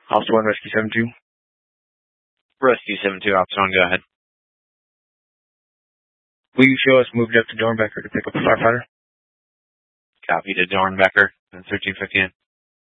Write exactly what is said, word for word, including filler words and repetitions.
Officer one, Rescue seven two. Rescue seven two, Officer one, go ahead. Will you show us moved up to Dornbecker to pick up a firefighter? Copy to Dornbecker, thirteen fifty-nine.